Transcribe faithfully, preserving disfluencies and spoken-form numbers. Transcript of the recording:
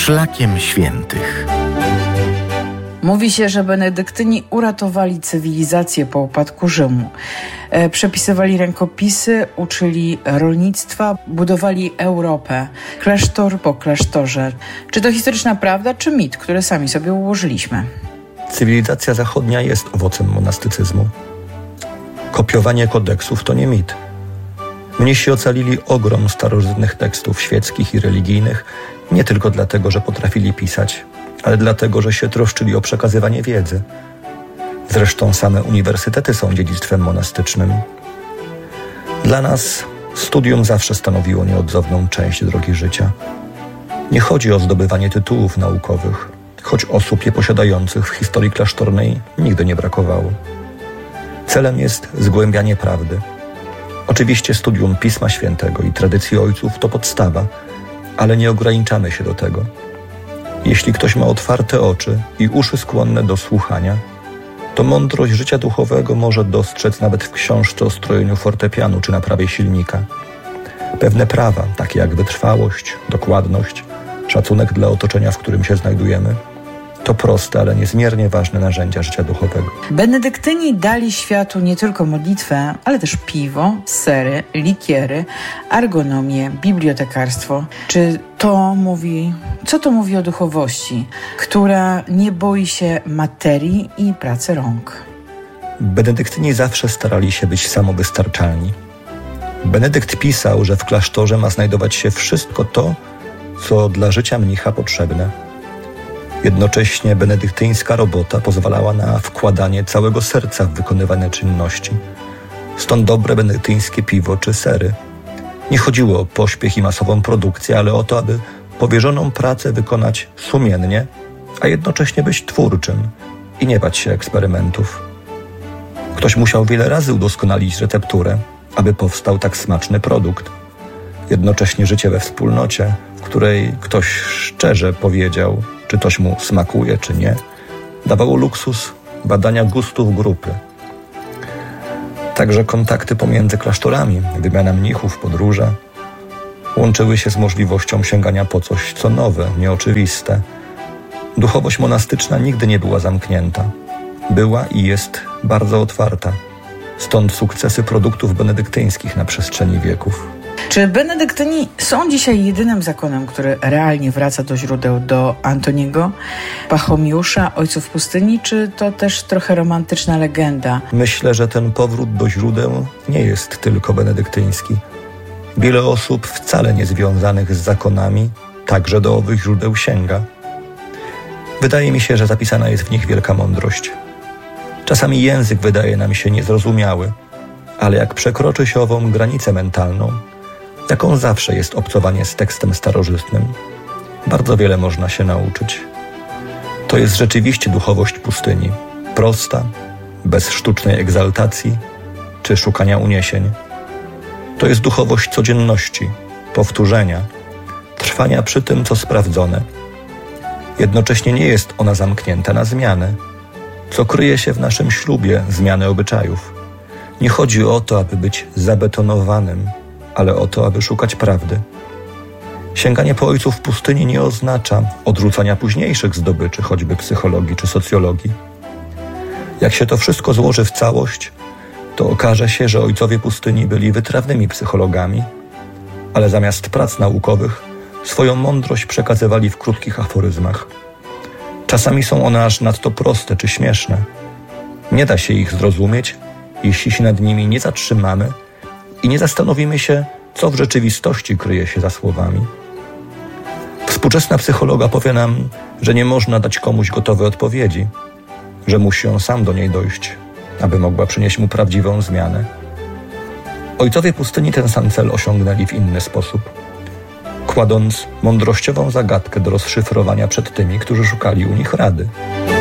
Szlakiem świętych. Mówi się, że benedyktyni uratowali cywilizację po upadku Rzymu. E, przepisywali rękopisy, uczyli rolnictwa, budowali Europę, klasztor po klasztorze. Czy to historyczna prawda, czy mit, który sami sobie ułożyliśmy? Cywilizacja zachodnia jest owocem monastycyzmu. Kopiowanie kodeksów to nie mit. Mnisi ocalili ogrom starożytnych tekstów świeckich i religijnych, nie tylko dlatego, że potrafili pisać, ale dlatego, że się troszczyli o przekazywanie wiedzy. Zresztą same uniwersytety są dziedzictwem monastycznym. Dla nas studium zawsze stanowiło nieodzowną część drogi życia. Nie chodzi o zdobywanie tytułów naukowych, choć osób je posiadających w historii klasztornej nigdy nie brakowało. Celem jest zgłębianie prawdy. Oczywiście studium Pisma Świętego i tradycji ojców to podstawa, ale nie ograniczamy się do tego. Jeśli ktoś ma otwarte oczy i uszy skłonne do słuchania, to mądrość życia duchowego może dostrzec nawet w książce o strojeniu fortepianu czy naprawie silnika. Pewne prawa, takie jak wytrwałość, dokładność, szacunek dla otoczenia, w którym się znajdujemy, to proste, ale niezmiernie ważne narzędzia życia duchowego. Benedyktyni dali światu nie tylko modlitwę, ale też piwo, sery, likiery, ergonomię, bibliotekarstwo. Czy to mówi, co to mówi o duchowości, która nie boi się materii i pracy rąk? Benedyktyni zawsze starali się być samowystarczalni. Benedykt pisał, że w klasztorze ma znajdować się wszystko to, co dla życia mnicha potrzebne. Jednocześnie benedyktyńska robota pozwalała na wkładanie całego serca w wykonywane czynności. Stąd dobre benedyktyńskie piwo czy sery. Nie chodziło o pośpiech i masową produkcję, ale o to, aby powierzoną pracę wykonać sumiennie, a jednocześnie być twórczym i nie bać się eksperymentów. Ktoś musiał wiele razy udoskonalić recepturę, aby powstał tak smaczny produkt. Jednocześnie życie we wspólnocie, w której ktoś szczerze powiedział, czy coś mu smakuje, czy nie, dawało luksus badania gustów grupy. Także kontakty pomiędzy klasztorami, wymiana mnichów, podróże łączyły się z możliwością sięgania po coś, co nowe, nieoczywiste. Duchowość monastyczna nigdy nie była zamknięta. Była i jest bardzo otwarta. Stąd sukcesy produktów benedyktyńskich na przestrzeni wieków. Czy benedyktyni są dzisiaj jedynym zakonem, który realnie wraca do źródeł, do Antoniego, Pachomiusza, Ojców Pustyni, czy to też trochę romantyczna legenda? Myślę, że ten powrót do źródeł nie jest tylko benedyktyński. Wiele osób wcale nie związanych z zakonami także do owych źródeł sięga. Wydaje mi się, że zapisana jest w nich wielka mądrość. Czasami język wydaje nam się niezrozumiały, ale jak przekroczy się ową granicę mentalną, jaką zawsze jest obcowanie z tekstem starożytnym, bardzo wiele można się nauczyć. To jest rzeczywiście duchowość pustyni, prosta, bez sztucznej egzaltacji czy szukania uniesień. To jest duchowość codzienności, powtórzenia, trwania przy tym, co sprawdzone. Jednocześnie nie jest ona zamknięta na zmiany, co kryje się w naszym ślubie zmiany obyczajów. Nie chodzi o to, aby być zabetonowanym, ale o to, aby szukać prawdy. Sięganie po ojców pustyni nie oznacza odrzucania późniejszych zdobyczy, choćby psychologii czy socjologii. Jak się to wszystko złoży w całość, to okaże się, że ojcowie pustyni byli wytrawnymi psychologami, ale zamiast prac naukowych swoją mądrość przekazywali w krótkich aforyzmach. Czasami są one aż nadto proste czy śmieszne. Nie da się ich zrozumieć, jeśli się nad nimi nie zatrzymamy i nie zastanowimy się, co w rzeczywistości kryje się za słowami. Współczesna psychologa powie nam, że nie można dać komuś gotowej odpowiedzi, że musi on sam do niej dojść, aby mogła przynieść mu prawdziwą zmianę. Ojcowie pustyni ten sam cel osiągnęli w inny sposób, kładąc mądrościową zagadkę do rozszyfrowania przed tymi, którzy szukali u nich rady.